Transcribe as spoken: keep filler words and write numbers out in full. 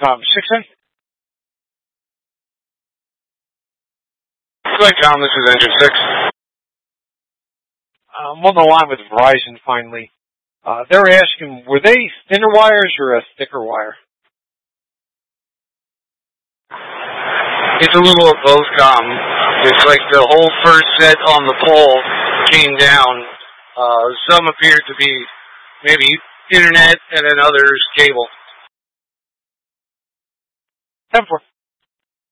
Um, six A? Selectcom, this is Engine six. I'm on the line with Verizon finally. Uh, they're asking, were they thinner wires or a thicker wire? It's a little of both, Com. It's like the whole first set on the pole came down. Uh, some appeared to be maybe internet and then others cable. ten four.